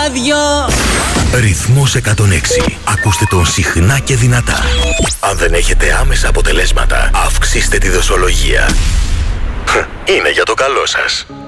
ράδιο. Ρυθμός 106. Ακούστε τον συχνά και δυνατά. Αν δεν έχετε άμεσα αποτελέσματα, αυξήστε τη δοσολογία. Είναι για το καλό σας.